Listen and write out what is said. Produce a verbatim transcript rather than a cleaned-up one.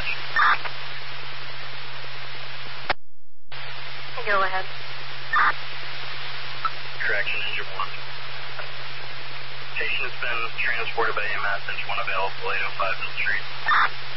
action. Go ahead. Correction, engine one. Patient's been transported by E M S, engine one available, eight oh five Mill Street.